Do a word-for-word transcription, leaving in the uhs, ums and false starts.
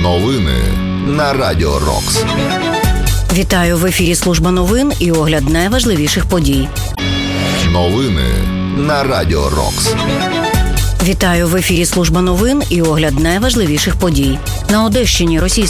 Новини на Радіо Рокс. Вітаю, в ефірі служба новин і огляд найважливіших подій. Новини на Радіо Рокс. Вітаю, в ефірі служба новин і огляд найважливіших подій. На Одещині російські